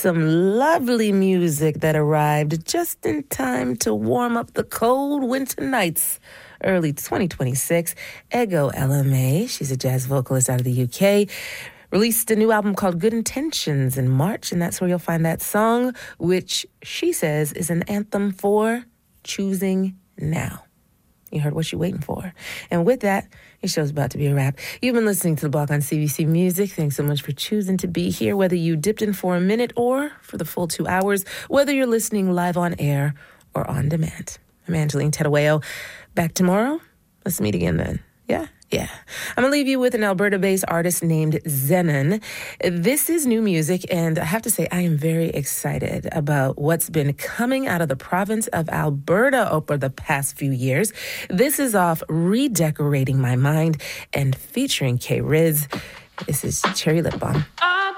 some lovely music that arrived just in time to warm up the cold winter nights. Early 2026, Ego LMA, she's a jazz vocalist out of the UK, released a new album called Good Intentions in March, and that's where you'll find that song, which she says is an anthem for choosing now. You heard what you're waiting for. And with that, your show's about to be a wrap. You've been listening to The Block on CBC Music. Thanks so much for choosing to be here, whether you dipped in for a minute or for the full 2 hours, whether you're listening live on air or on demand. I'm Angeline Tedaweo. Back tomorrow. Let's meet again then. Yeah. I'm going to leave you with an Alberta-based artist named Zenon. This is new music, and I have to say I am very excited about what's been coming out of the province of Alberta over the past few years. This is off Redecorating My Mind and featuring K-Riz. This is Cherry Lip Balm.